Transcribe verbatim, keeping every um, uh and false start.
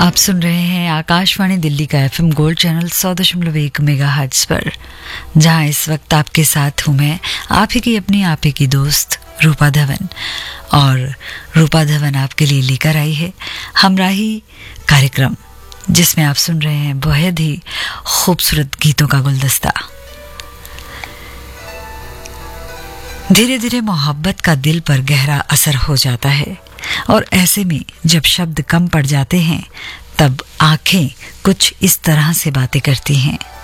आप सुन रहे हैं आकाशवाणी दिल्ली का एफएम गोल्ड चैनल सौ दशमलव एक मेगाहर्ट्ज पर, जहां इस वक्त आपके साथ हूं मैं, आप ही की अपनी आप ही की दोस्त रूपा धवन। और रूपा धवन आपके लिए लेकर आई है हमराही कार्यक्रम, जिसमें आप सुन रहे हैं बेहद ही खूबसूरत गीतों का गुलदस्ता। धीरे धीरे मोहब्बत का दिल पर गहरा असर हो जाता है, और ऐसे में जब शब्द कम पड़ जाते हैं तब आंखें कुछ इस तरह से बातें करती हैं।